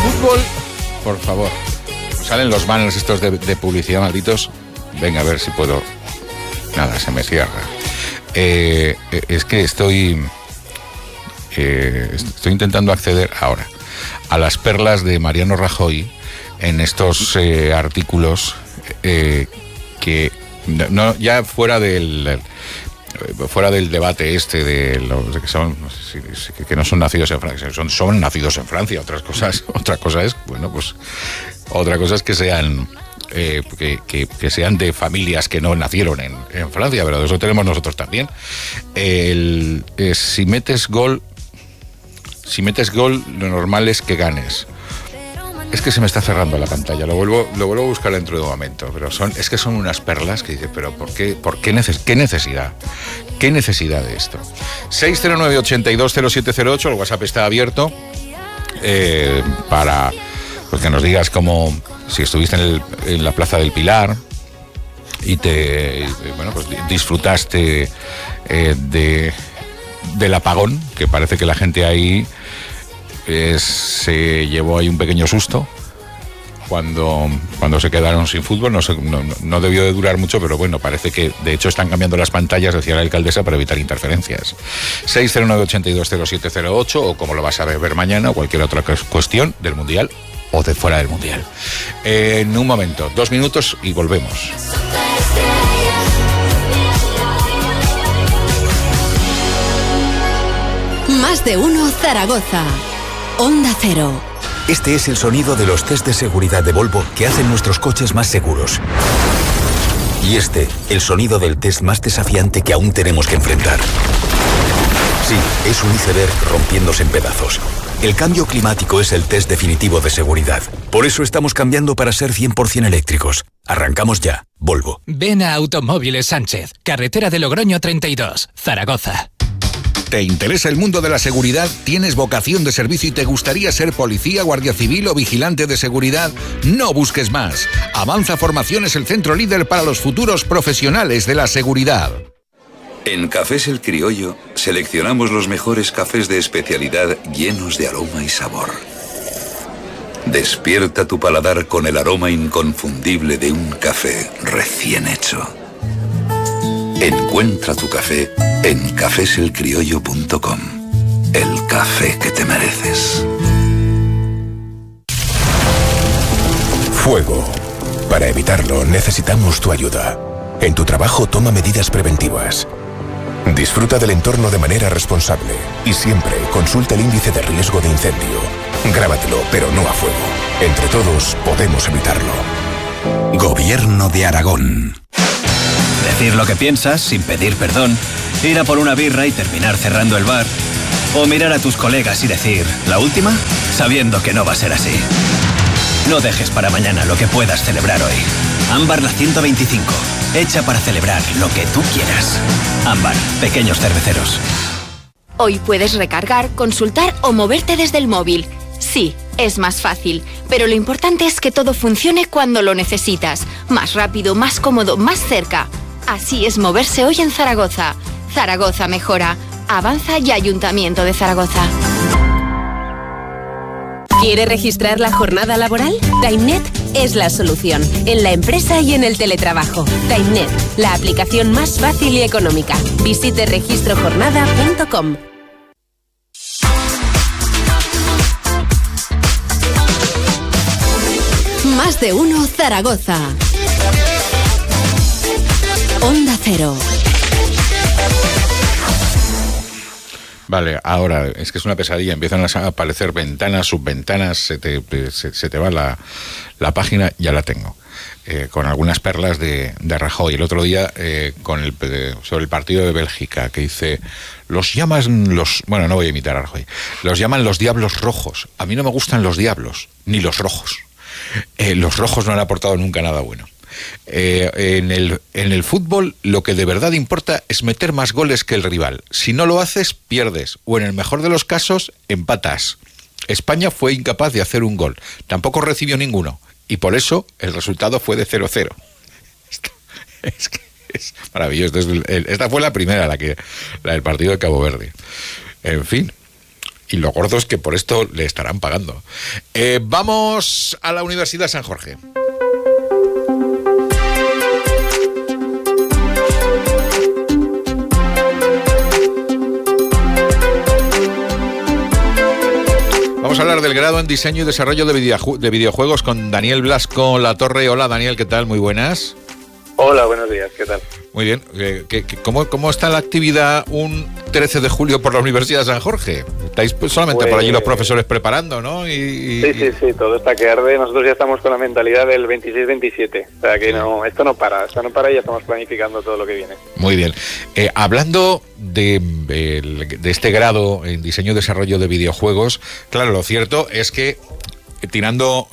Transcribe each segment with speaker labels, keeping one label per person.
Speaker 1: fútbol, por favor. Salen los banners estos de publicidad malditos. Venga, a ver si puedo. Nada, se me cierra. Es que estoy intentando acceder ahora a las perlas de Mariano Rajoy en estos artículos que no, ya fuera del debate este de los que son, que no son nacidos en Francia, son nacidos en Francia. Otra cosa es, bueno, pues otra cosa es que sean que sean de familias que no nacieron en Francia, pero eso tenemos nosotros también. Si metes gol, lo normal es que ganes. Es que se me está cerrando la pantalla, lo vuelvo a buscar dentro de un momento, pero son unas perlas que dices, pero qué necesidad de esto. 609-820708, el WhatsApp está abierto para pues que nos digas cómo, si estuviste en la Plaza del Pilar y pues disfrutaste del apagón, que parece que la gente ahí se llevó ahí un pequeño susto cuando se quedaron sin fútbol. No debió de durar mucho, pero bueno, parece que de hecho están cambiando las pantallas, decía la alcaldesa, para evitar interferencias. 609-820708, o como lo vas a ver mañana, o cualquier otra cuestión del Mundial o de fuera del Mundial. En un momento, 2 minutos y volvemos.
Speaker 2: Más de uno Zaragoza. Onda Cero.
Speaker 3: Este es el sonido de los test de seguridad de Volvo que hacen nuestros coches más seguros. Y el sonido del test más desafiante que aún tenemos que enfrentar. Sí, es un iceberg rompiéndose en pedazos. El cambio climático es el test definitivo de seguridad. Por eso estamos cambiando para ser 100% eléctricos. Arrancamos ya. Volvo.
Speaker 4: Ven a Automóviles Sánchez, carretera de Logroño 32, Zaragoza.
Speaker 1: ¿Te interesa el mundo de la seguridad? ¿Tienes vocación de servicio y te gustaría ser policía, guardia civil o vigilante de seguridad? No busques más. Avanza Formación es el centro líder para los futuros profesionales de la seguridad.
Speaker 5: En Cafés El Criollo seleccionamos los mejores cafés de especialidad llenos de aroma y sabor. Despierta tu paladar con el aroma inconfundible de un café recién hecho. Encuentra tu café en cafeselcriollo.com. El café que te mereces.
Speaker 3: Fuego. Para evitarlo necesitamos tu ayuda. En tu trabajo toma medidas preventivas. Disfruta del entorno de manera responsable y siempre consulta el índice de riesgo de incendio. Grábatelo, pero no a fuego. Entre todos podemos evitarlo. Gobierno de Aragón.
Speaker 6: Decir lo que piensas sin pedir perdón, ir a por una birra y terminar cerrando el bar, o mirar a tus colegas y decir, ¿la última?, sabiendo que no va a ser así. No dejes para mañana lo que puedas celebrar hoy. Ámbar la 125, hecha para celebrar lo que tú quieras. Ámbar, pequeños cerveceros.
Speaker 7: Hoy puedes recargar, consultar o moverte desde el móvil. Sí, es más fácil, pero lo importante es que todo funcione cuando lo necesitas. Más rápido, más cómodo, más cerca. Así es moverse hoy en Zaragoza. Zaragoza mejora. Avanza y Ayuntamiento de Zaragoza.
Speaker 2: ¿Quiere registrar la jornada laboral? TimeNet es la solución, en la empresa y en el teletrabajo. TimeNet, la aplicación más fácil y económica. Visite registrojornada.com. Más de uno Zaragoza. Onda Cero.
Speaker 1: Vale, ahora es que es una pesadilla, empiezan a aparecer ventanas, subventanas, se te va la página, ya la tengo, con algunas perlas de Rajoy. El otro día sobre el partido de Bélgica, que dice, bueno, no voy a imitar a Rajoy, los llaman los diablos rojos. A mí no me gustan los diablos, ni los rojos. Los rojos no han aportado nunca nada bueno. En el fútbol lo que de verdad importa es meter más goles que el rival. Si no lo haces, pierdes, o en el mejor de los casos, empatas. España fue incapaz de hacer un gol, tampoco recibió ninguno, y por eso el resultado fue de 0-0. Es maravilloso. Esta fue la primera, la del partido de Cabo Verde. En fin, Y lo gordo es que por esto le estarán pagando. Vamos a la Universidad San Jorge. Vamos a hablar del grado en diseño y desarrollo de videojuegos con Daniel Blasco Latorre. Hola Daniel, ¿qué tal? Muy buenas.
Speaker 8: Hola, buenos días, ¿qué tal?
Speaker 1: Muy bien. ¿Cómo está la actividad un 13 de julio por la Universidad de San Jorge? Estáis solamente por allí los profesores preparando, ¿no?
Speaker 8: Sí, todo está que arde. Nosotros ya estamos con la mentalidad del 26-27. O sea que esto no para y ya estamos planificando todo lo que viene.
Speaker 1: Muy bien. Hablando de este grado en diseño y desarrollo de videojuegos, claro, lo cierto es que tirando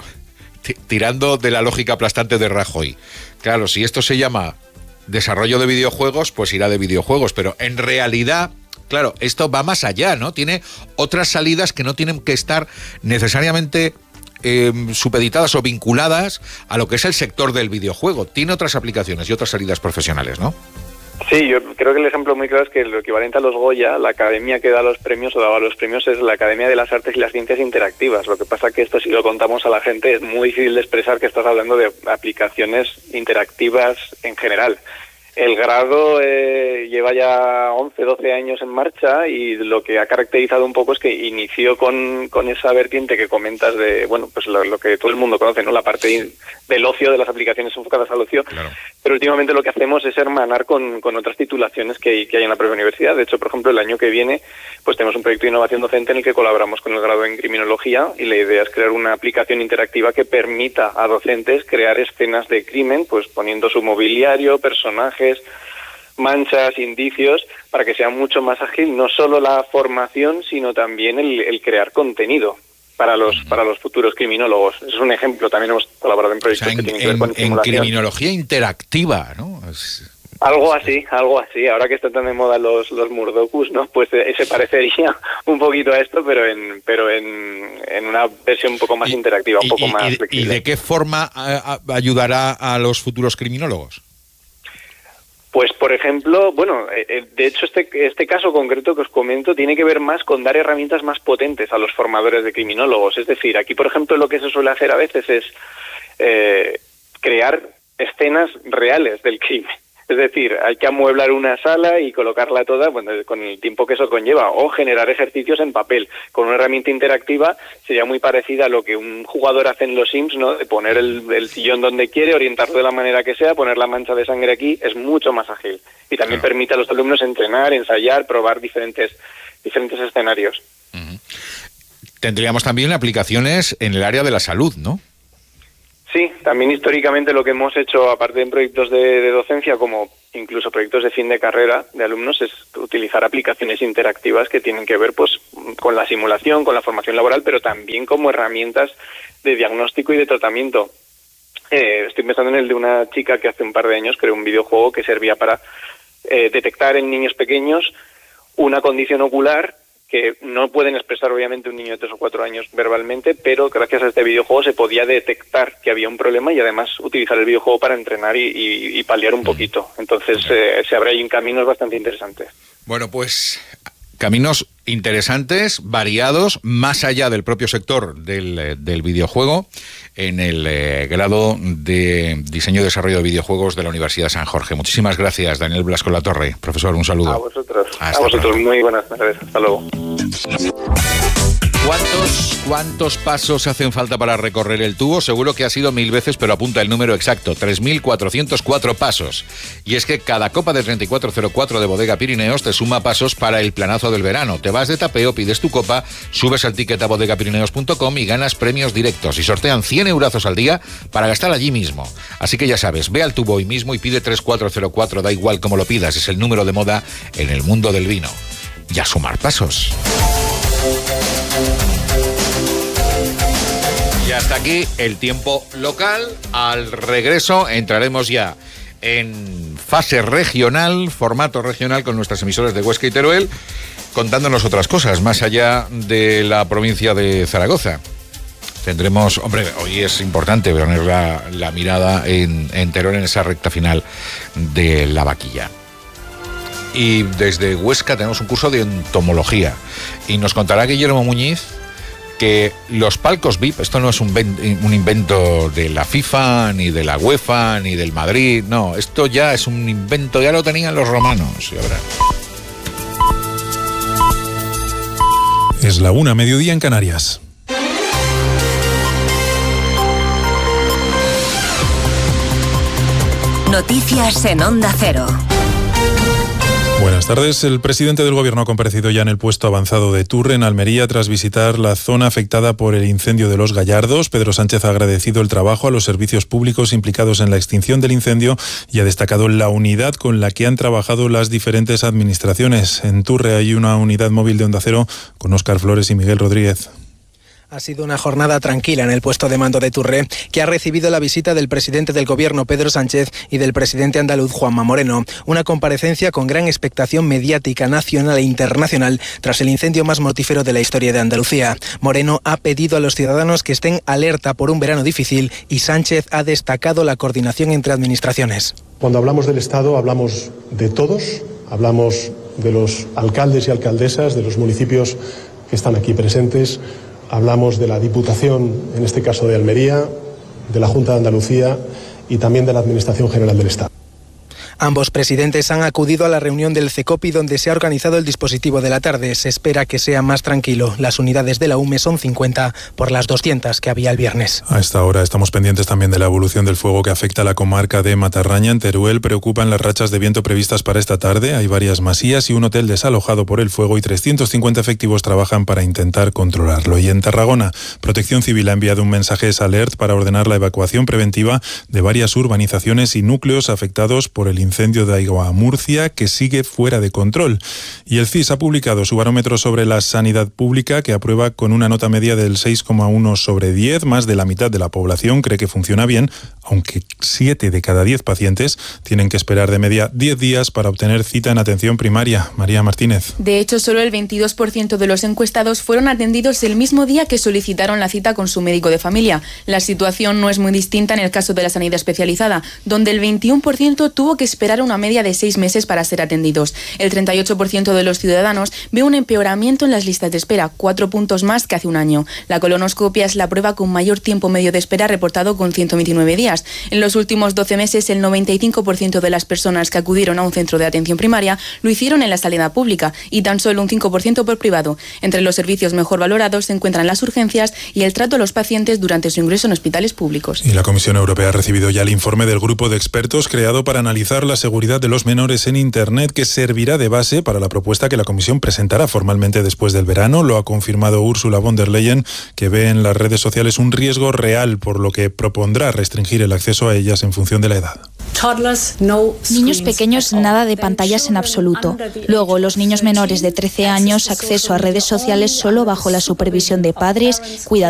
Speaker 1: de la lógica aplastante de Rajoy, claro, si esto se llama desarrollo de videojuegos, pues irá de videojuegos, pero en realidad, claro, esto va más allá, ¿no? Tiene otras salidas que no tienen que estar necesariamente supeditadas o vinculadas a lo que es el sector del videojuego. Tiene otras aplicaciones y otras salidas profesionales, ¿no?
Speaker 8: Sí, yo creo que el ejemplo muy claro es que lo equivalente a los Goya, la academia que da los premios o daba los premios es la Academia de las Artes y las Ciencias Interactivas. Lo que pasa que esto, si lo contamos a la gente, es muy difícil de expresar que estás hablando de aplicaciones interactivas en general. El grado lleva ya 11, 12 años en marcha y lo que ha caracterizado un poco es que inició con esa vertiente que comentas de, bueno, pues lo que todo el mundo conoce, ¿no? La parte del ocio, de las aplicaciones enfocadas al ocio. Claro. Pero últimamente lo que hacemos es hermanar con otras titulaciones que hay en la propia universidad. De hecho, por ejemplo, el año que viene pues tenemos un proyecto de innovación docente en el que colaboramos con el grado en criminología y la idea es crear una aplicación interactiva que permita a docentes crear escenas de crimen, pues poniendo su mobiliario, personajes, manchas, indicios, para que sea mucho más ágil no solo la formación, sino también el crear contenido para los futuros criminólogos. Es un ejemplo, también hemos colaborado en proyectos que tienen que ver con simulación.
Speaker 1: En criminología interactiva, ¿no?
Speaker 8: Algo así. Ahora que están tan de moda los murdokus, ¿no? Pues se parecería un poquito a esto, pero en una versión un poco más interactiva, un poco más flexible.
Speaker 1: ¿Y de qué forma ayudará a los futuros criminólogos?
Speaker 8: Pues, por ejemplo, bueno, de hecho este caso concreto que os comento tiene que ver más con dar herramientas más potentes a los formadores de criminólogos. Es decir, aquí, por ejemplo, lo que se suele hacer a veces es crear escenas reales del crimen. Es decir, hay que amueblar una sala y colocarla toda, bueno, con el tiempo que eso conlleva, o generar ejercicios en papel. Con una herramienta interactiva sería muy parecida a lo que un jugador hace en los Sims, ¿no? De poner el sillón donde quiere, orientarlo de la manera que sea, poner la mancha de sangre aquí, es mucho más ágil. Y también permite a los alumnos entrenar, ensayar, probar diferentes escenarios.
Speaker 1: Uh-huh. Tendríamos también aplicaciones en el área de la salud, ¿no?
Speaker 8: Sí, también históricamente lo que hemos hecho, aparte de proyectos de docencia, como incluso proyectos de fin de carrera de alumnos, es utilizar aplicaciones interactivas que tienen que ver pues con la simulación, con la formación laboral, pero también como herramientas de diagnóstico y de tratamiento. Estoy pensando en el de una chica que hace un par de años creó un videojuego que servía para detectar en niños pequeños una condición ocular que no pueden expresar obviamente un niño de 3 o 4 años verbalmente, pero gracias a este videojuego se podía detectar que había un problema y además utilizar el videojuego para entrenar y paliar un poquito. Entonces se abre ahí caminos bastante interesantes.
Speaker 1: Bueno, pues caminos interesantes, variados, más allá del propio sector del videojuego, en el grado de Diseño y Desarrollo de Videojuegos de la Universidad de San Jorge. Muchísimas gracias, Daniel Blasco Latorre. Profesor, un saludo.
Speaker 8: A vosotros, muy buenas tardes. Hasta luego.
Speaker 1: ¿Cuántos pasos hacen falta para recorrer el tubo? Seguro que ha sido 1000 veces, pero apunta el número exacto, 3.404 pasos. Y es que cada copa de 3404 de Bodega Pirineos te suma pasos para el planazo del verano. Te vas de tapeo, pides tu copa, subes al ticket a bodegapirineos.com y ganas premios directos. Y sortean 100 eurazos al día para gastar allí mismo. Así que ya sabes, ve al tubo hoy mismo y pide 3404, da igual cómo lo pidas, es el número de moda en el mundo del vino. Y a sumar pasos. Y hasta aquí el tiempo local. Al regreso entraremos ya en fase regional, formato regional, con nuestras emisoras de Huesca y Teruel, contándonos otras cosas, más allá de la provincia de Zaragoza. Tendremos, hombre, hoy es importante poner la mirada en Teruel, en esa recta final de la vaquilla. Y desde Huesca tenemos un curso de entomología. Y nos contará Guillermo Muñiz que los palcos VIP, esto no es un invento de la FIFA, ni de la UEFA, ni del Madrid, no, esto ya es un invento, ya lo tenían los romanos. Y ahora...
Speaker 9: Es la 1:00, mediodía en Canarias.
Speaker 2: Noticias en Onda Cero.
Speaker 9: Buenas tardes. El presidente del Gobierno ha comparecido ya en el puesto avanzado de Turre, en Almería, tras visitar la zona afectada por el incendio de Los Gallardos. Pedro Sánchez ha agradecido el trabajo a los servicios públicos implicados en la extinción del incendio y ha destacado la unidad con la que han trabajado las diferentes administraciones. En Turre hay una unidad móvil de Onda Cero con Óscar Flores y Miguel Rodríguez.
Speaker 10: Ha sido una jornada tranquila en el puesto de mando de Turre, que ha recibido la visita del presidente del Gobierno, Pedro Sánchez, y del presidente andaluz, Juanma Moreno. Una comparecencia con gran expectación mediática nacional e internacional tras el incendio más mortífero de la historia de Andalucía. Moreno ha pedido a los ciudadanos que estén alerta por un verano difícil y Sánchez ha destacado la coordinación entre administraciones.
Speaker 11: Cuando hablamos del Estado hablamos de todos, hablamos de los alcaldes y alcaldesas, de los municipios que están aquí presentes. Hablamos de la Diputación, en este caso de Almería, de la Junta de Andalucía y también de la Administración General del Estado.
Speaker 10: Ambos presidentes han acudido a la reunión del CECOPI donde se ha organizado el dispositivo de la tarde. Se espera que sea más tranquilo. Las unidades de la UME son 50 por las 200 que había el viernes.
Speaker 9: A esta hora estamos pendientes también de la evolución del fuego que afecta a la comarca de Matarraña. En Teruel preocupan las rachas de viento previstas para esta tarde. Hay varias masías y un hotel desalojado por el fuego y 350 efectivos trabajan para intentar controlarlo. Y en Tarragona, Protección Civil ha enviado un mensaje alert para ordenar la evacuación preventiva de varias urbanizaciones y núcleos afectados por el incendio de Aigua Murcia, que sigue fuera de control. Y el CIS ha publicado su barómetro sobre la sanidad pública, que aprueba con una nota media del 6,1 sobre 10. Más de la mitad de la población cree que funciona bien, aunque 7 de cada 10 pacientes tienen que esperar de media 10 días para obtener cita en atención primaria. María Martínez.
Speaker 12: De hecho, solo el 22% de los encuestados fueron atendidos el mismo día que solicitaron la cita con su médico de familia. La situación no es muy distinta en el caso de la sanidad especializada, donde el 21% tuvo que esperar una media de 6 meses para ser atendidos. El 38% de los ciudadanos ve un empeoramiento en las listas de espera, 4 puntos más que hace un año. La colonoscopia es la prueba con mayor tiempo medio de espera, reportado con 129 días. En los últimos 12 meses, el 95% de las personas que acudieron a un centro de atención primaria lo hicieron en la sanidad pública y tan solo un 5% por privado. Entre los servicios mejor valorados se encuentran las urgencias y el trato a los pacientes durante su ingreso en hospitales públicos.
Speaker 9: Y la Comisión Europea ha recibido ya el informe del grupo de expertos creado para analizar la seguridad de los menores en Internet, que servirá de base para la propuesta que la Comisión presentará formalmente después del verano. Lo ha confirmado Ursula von der Leyen, que ve en las redes sociales un riesgo real, por lo que propondrá restringir el acceso a ellas en función de la edad.
Speaker 13: Niños pequeños, nada de pantallas en absoluto. Luego, los niños menores de 13 años, acceso a redes sociales solo bajo la supervisión de padres, cuidadores